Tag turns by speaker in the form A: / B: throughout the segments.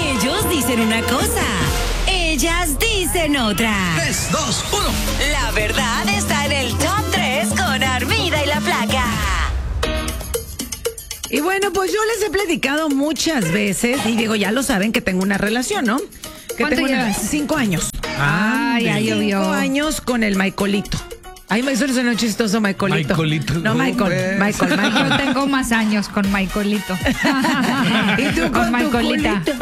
A: Ellos dicen una cosa, ellas dicen otra.
B: 3, 2, 1.
A: La verdad está en el top 3 con Armida y la Flaca.
C: Y bueno, pues yo les he platicado muchas veces, y digo, ya lo saben que tengo una relación, ¿no? Que
D: ¿Cuánto
C: tengo
D: llevas?
C: 5 años.
D: Ya llovió.
C: 5 años con el Michaelito. Ay, eso suena chistoso, Michaelito.
B: Michaelito.
C: No, Michael.
D: Yo tengo más años con Michaelito.
C: Y tú con tu
D: Michaelita.
C: culito.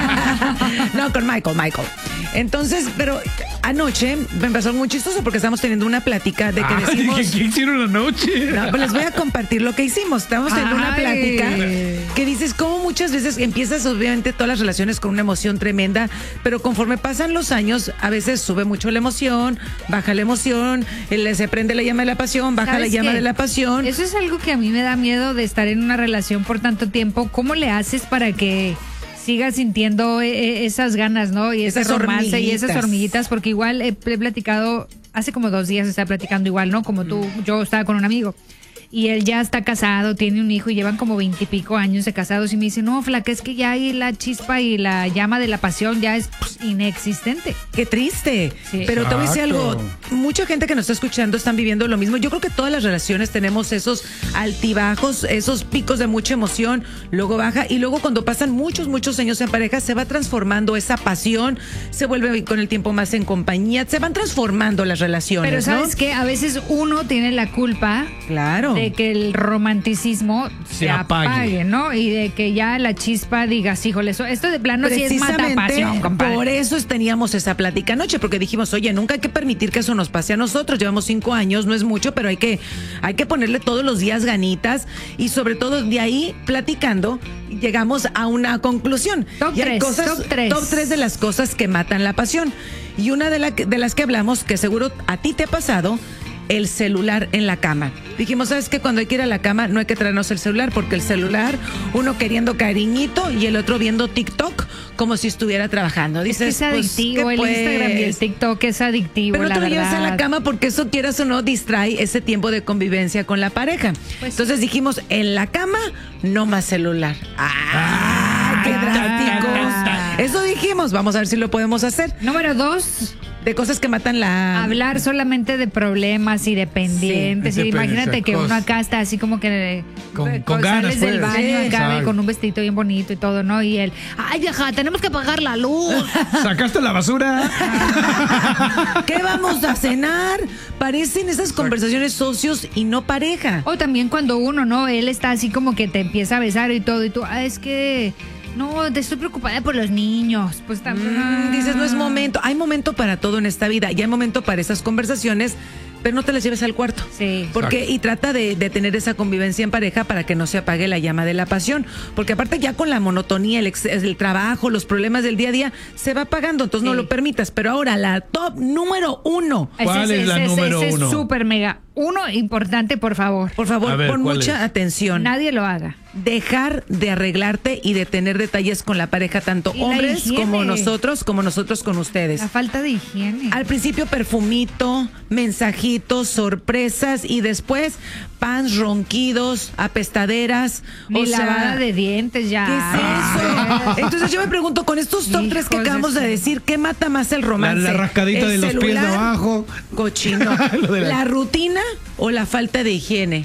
C: No, con Michael. Entonces, pero anoche me pasó algo muy chistoso porque estamos teniendo una plática de que decimos...
B: ¿Qué hicieron anoche?
C: No, pues les voy a compartir lo que hicimos. Estamos teniendo una plática que dices cómo muchas veces empiezas obviamente todas las relaciones con una emoción tremenda, pero conforme pasan los años, a veces sube mucho la emoción, baja la emoción, se prende la llama de la pasión, baja la
D: ¿Sabes
C: llama
D: qué?
C: de la pasión.
D: Eso es algo que a mí me da miedo de estar en una relación por tanto tiempo. ¿Cómo le haces para que sigas sintiendo esas ganas, ¿no? Y ese
C: Esas
D: romance y esas
C: hormiguitas.
D: hormiguitas, porque igual he platicado, hace como 2 días estaba platicando igual, ¿no? Como tú, yo estaba con un amigo. Y él ya está casado, tiene un hijo y llevan como 20 y pico años de casados. Y me dice, no, Flaca, es que ya ahí la chispa y la llama de la pasión ya es inexistente.
C: Qué triste.
D: Sí.
C: Pero te voy a decir
B: Exacto.
C: algo. Mucha gente que nos está escuchando están viviendo lo mismo. Yo creo que todas las relaciones tenemos esos altibajos, esos picos de mucha emoción, luego baja y luego cuando pasan muchos años en pareja se va transformando esa pasión, se vuelve con el tiempo más en compañía, se van transformando las relaciones.
D: Pero ¿sabes
C: ¿no?
D: qué? A veces uno tiene la culpa
C: Claro.
D: de que el romanticismo se apague, ¿no? Y de que ya la chispa digas, híjole, esto de plano sí es mata pasión, compadre.
C: Por eso teníamos esa plática anoche, porque dijimos, oye, nunca hay que permitir que eso nos pase a nosotros. Llevamos 5 años, no es mucho, pero hay que ponerle todos los días ganitas y sobre todo de ahí platicando llegamos a una conclusión.
D: Top
C: Y hay
D: 3, top 3.
C: Top 3 de las cosas que matan la pasión. Y una de las que hablamos, que seguro a ti te ha pasado, el celular en la cama. Dijimos, ¿sabes qué? Cuando hay que ir a la cama no hay que traernos el celular, porque el celular, uno queriendo cariñito y el otro viendo TikTok como si estuviera trabajando. Dices,
D: Es adictivo,
C: pues,
D: el
C: ¿qué
D: Instagram y el
C: pues?
D: TikTok es adictivo,
C: Pero no
D: la
C: te lo llevas a
D: verdad.
C: la cama porque eso, quieras o no, distrae ese tiempo de convivencia con la pareja.
D: Pues
C: Entonces dijimos, en la cama, no más celular. ¡Ah! ¡Qué drásticos! Eso dijimos, vamos a ver si lo podemos hacer.
D: Número 2,
C: De cosas que matan la...
D: hablar solamente de problemas y de pendientes.
B: Sí,
D: y imagínate
B: dependencia,
D: que uno
B: cosas.
D: acá está así como que
B: Con ganas,
D: sales del
B: pues.
D: baño
B: Sí,
D: acá
B: exacto.
D: con un vestidito bien bonito y todo, ¿no? Y él, ay, vieja, tenemos que pagar la luz.
B: ¿Sacaste la basura?
C: ¿Qué vamos a cenar? Parecen esas conversaciones socios y no pareja.
D: O también cuando uno, ¿no? Él está así como que te empieza a besar y todo, y tú, es que no, te estoy preocupada por los niños. Pues también.
C: Dices, no es momento. Hay momento para todo en esta vida y hay momento para esas conversaciones, pero no te las lleves al cuarto.
D: Sí.
C: Porque, y trata de tener esa convivencia en pareja para que no se apague la llama de la pasión. Porque aparte ya con la monotonía, el trabajo, los problemas del día a día, se va apagando, entonces no
D: Sí.
C: lo permitas. Pero ahora, la top número 1.
B: ¿Cuál es la número
D: ese
B: 1?
D: es súper mega. Uno importante, por favor.
C: Por favor,
B: A ver,
C: pon
B: ¿cuál
C: mucha
B: es?
C: atención.
D: Nadie lo haga.
C: Dejar de arreglarte y de tener detalles con la pareja, tanto
D: Y la
C: hombres
D: higiene.
C: como nosotros con ustedes.
D: La falta de higiene.
C: Al principio perfumito, mensajitos, sorpresas y después pans ronquidos, apestaderas.
D: Ni lavada de dientes ya.
C: ¿qué es eso? Entonces yo me pregunto, con estos top 3 que
D: Hijos de
C: acabamos de
D: su-
C: decir, ¿qué mata más el romance?
B: La rascadita
C: ¿El
B: de los pies de
C: celular?
B: abajo.
C: Cochino.
B: Lo de
C: ¿La rutina o la falta de higiene?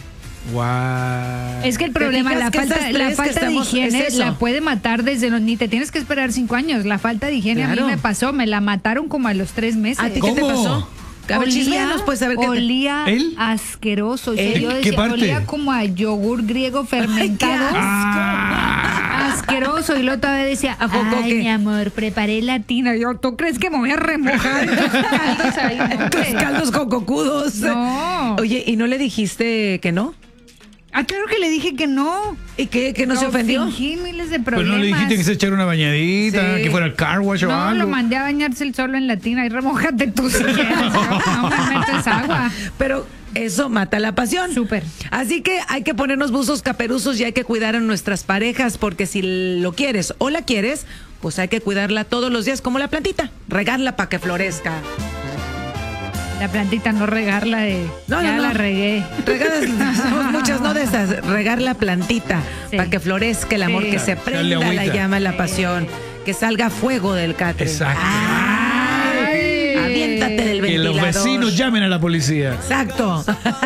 B: Guau.
D: Es que el problema,
C: fijas
D: la
C: que
D: falta,
C: esas
D: la
C: tres que
D: falta de
C: estamos-
D: higiene
C: es eso?
D: la puede matar desde los... Ni te tienes que esperar 5 años. La falta de higiene a
C: Claro.
D: mí me pasó. Me la mataron como a los 3 meses.
C: ¿A ti qué te
B: ¿Cómo?
C: pasó? A ver, chisméanos, pues, a ver qué te...
D: olía
B: ¿Él?
D: asqueroso. O sea,
C: ¿Él?
D: yo
B: ¿Qué
D: decía,
B: parte?
D: olía como a yogur griego fermentado. Asqueroso. Y luego todavía decía,
C: ¿A poco
D: ay,
C: qué?
D: mi amor, preparé la tina. Yo, ¿tú crees que me voy a remojar en tus caldos ahí? No,
C: Tus
D: hombre.
C: caldos cococudos.
D: No.
C: Oye, ¿y no le dijiste que no?
D: Ah, claro que le dije que no.
C: ¿Y qué? ¿Que no se ofendió?
D: Fingí miles de
B: Pero
D: problemas.
B: no le dijiste que se echara una bañadita,
C: Sí.
B: que fuera el car wash o
D: No,
B: algo.
D: lo mandé a bañarse el solo en la tina y remójate tú si quieres. No me metes agua.
C: Pero eso mata la pasión.
D: Súper.
C: Así que hay que ponernos buzos caperuzos y hay que cuidar a nuestras parejas, porque si lo quieres o la quieres, pues hay que cuidarla todos los días, como la plantita. Regarla para que florezca.
D: La plantita, no regarla de... ya la regué.
C: Regadas, somos muchas, no de esas. Regar la plantita
D: Sí.
C: para que florezca el amor,
D: Sí.
C: que se
B: Echarle
C: prenda la
B: agüita.
C: llama, la pasión. Que salga fuego del catre.
B: Exacto.
C: Aviéntate del
B: Que
C: ventilador.
B: los vecinos llamen a la policía.
C: Exacto.